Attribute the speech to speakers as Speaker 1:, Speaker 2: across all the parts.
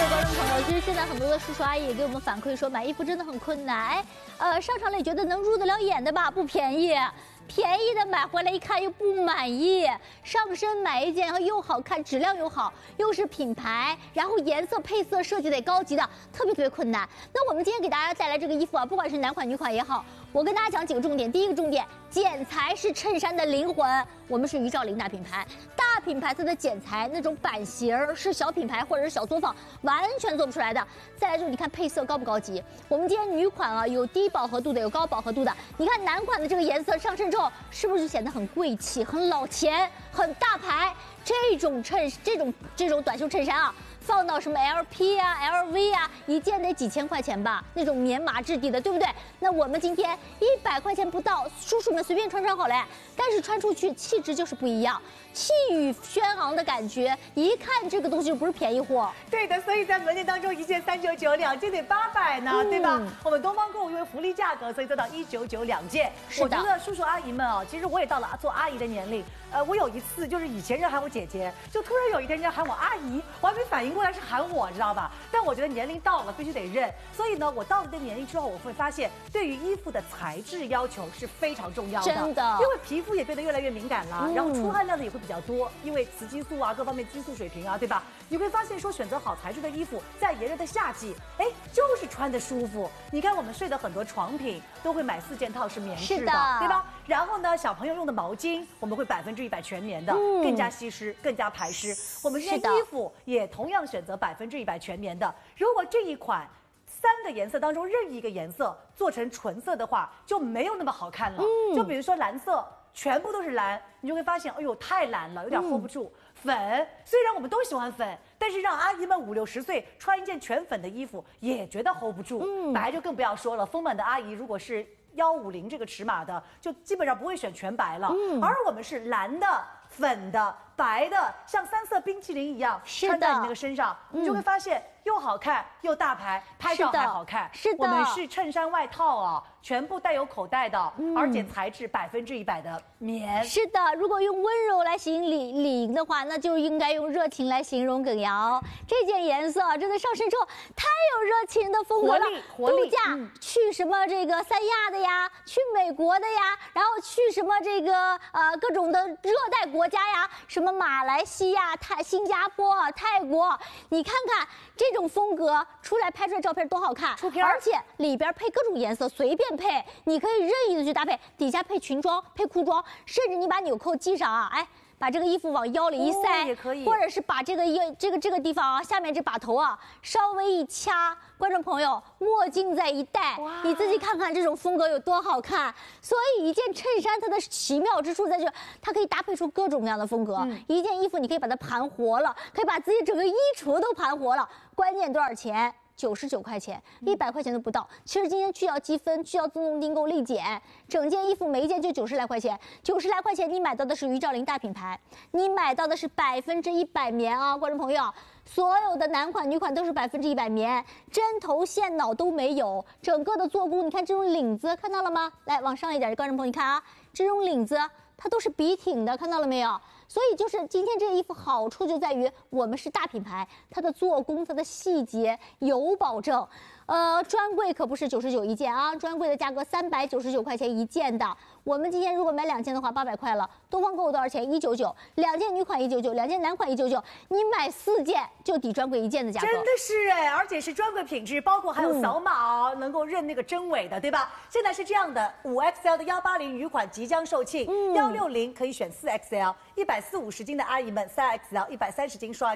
Speaker 1: 观众朋友，其实现在很多的叔叔阿姨也给我们反馈说，买衣服真的很困难。上场了也觉得能入得了眼的吧，不便宜。便宜的买回来一看又不满意，上身买一件又好看，质量又好，又是品牌，然后颜色配色设计得高级的，特别困难。那我们今天给大家带来这个衣服啊，不管是男款女款也好，我跟大家讲几个重点。第一个重点，剪裁是衬衫的灵魂。我们是于兆林大品牌，大品牌它的剪裁那种版型是小品牌或者是小作坊完全做不出来的。再来就是你看配色高不高级？我们今天女款啊有低饱和度的，有高饱和度的。你看男款的这个颜色上身之后，是不是就显得很贵气、很老钱、很大牌？这种短袖衬衫啊，放到什么 LP 啊、LV 啊，一件得几千块钱吧，那种棉麻质地的，对不对？那我们今天100块钱不到，叔叔们随便穿好了，但是穿出去气质就是不一样，气宇轩昂的感觉，一看这个东西就不是便宜货。
Speaker 2: 对的，所以在门店当中，一件399，两件得800呢，对吧？我们东方购物因为福利价格，所以做到199两件。我觉得叔叔阿姨们啊，其实我也到了做阿姨的年龄。我有一次就是以前人喊我姐姐，就突然有一天人家喊我阿姨，我还没反应过来是喊我，知道吧？但我觉得年龄到了必须得认，所以呢，我到了这个年龄之后，我会发现对于衣服的材质要求是非常重要的，
Speaker 1: 真的，
Speaker 2: 因为皮肤也变得越来越敏感了，然后出汗量的也会比较多，因为雌激素啊各方面激素水平啊，对吧？你会发现说选择好材质的衣服，在炎热的夏季，就是穿得舒服。你看我们睡的很多床品都会买4件套是棉质的，对吧？然后呢，小朋友用的毛巾我们会100%全棉的，更加吸湿，更加排湿。我们这件衣服也同样选择100%全棉的。如果这一款3个颜色当中任意一个颜色做成纯色的话，就没有那么好看了。就比如说蓝色，全部都是蓝，你就会发现，哎呦，太蓝了，有点 hold 不住。粉，虽然我们都喜欢粉，但是让阿姨们5、60岁穿一件全粉的衣服，也觉得 hold 不住。白就更不要说了，丰满的阿姨如果是150这个尺码的，就基本上不会选全白了。而我们是蓝的、粉的、白的，像3色冰淇淋一样穿在你那个身上，你就会发现又好看又大牌，拍照还好看。
Speaker 1: 是的，
Speaker 2: 我们是衬衫外套啊，全部带有口袋的，而且材质100%的棉。
Speaker 1: 是的，如果用温柔来形容李莹的话，那就应该用热情来形容耿瑶。这件颜色真的上身之后太有热情的风格了，
Speaker 2: 活力。
Speaker 1: 度假去什么这个三亚的呀，去美国的呀，然后去什么这个各种的热带国家呀，什么马来西亚、新加坡、泰国，你看看这种风格拍出来照片多好看，出片，而且里边配各种颜色，随便配，你可以任意的去搭配，底下配裙装、配裤装，甚至你把纽扣系上啊，把这个衣服往腰里一塞，
Speaker 2: 也可以，
Speaker 1: 或者是把这个地方啊，下面这把头啊稍微一掐，观众朋友，墨镜再一戴，你自己看看这种风格有多好看。所以一件衬衫它的奇妙之处在这，它可以搭配出各种各样的风格。一件衣服你可以把它盘活了，可以把自己整个衣橱都盘活了。关键多少钱？99块钱，100块钱都不到。其实今天去掉积分，去掉自动订购立减，整件衣服每一件就90来块钱，90来块钱你买到的是于兆林大品牌，你买到的是100%棉啊，观众朋友，所有的男款女款都是100%棉，针头线脑都没有，整个的做工，你看这种领子看到了吗？来往上一点，观众朋友你看啊，这种领子它都是笔挺的，看到了没有？所以就是今天这个衣服好处就在于我们是大品牌，它的做工、它的细节有保证。专柜可不是99一件啊，专柜的价格399块钱一件的。我们今天如果买2件的话，800块了。东方购物多少钱？199，2件女款199，2件男款199，你买4件就抵专柜1件的价格。
Speaker 2: 真的是而且是专柜品质，包括还有扫码能够认那个真伪的，对吧？现在是这样的，5XL 的180女款即将售罄，160可以选4XL，140-150斤的阿姨们3XL，130斤双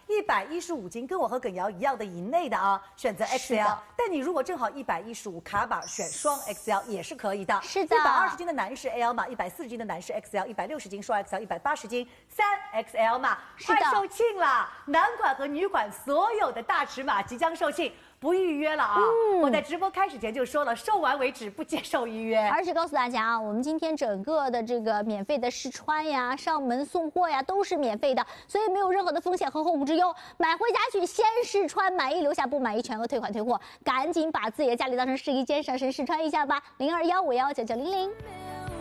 Speaker 2: XL，115斤跟我和耿瑶一样的以内的啊，选择 XL。但你如果正好115卡码选双 XL 也是可以的。
Speaker 1: 是的
Speaker 2: ，120斤的男士 L 码，140斤的男士 XL，160斤双 XL，180斤3XL 码，快售罄了！男款和女款所有的大尺码即将售罄。不预约了啊！我在直播开始前就说了，售完为止，不接受预约。
Speaker 1: 而且告诉大家啊，我们今天整个的这个免费的试穿呀、上门送货呀，都是免费的，所以没有任何的风险和后顾之忧。买回家去先试穿，满意留下，不满意全额退款退货。赶紧把自己的家里当成试衣间，上身试穿一下吧。0215199900。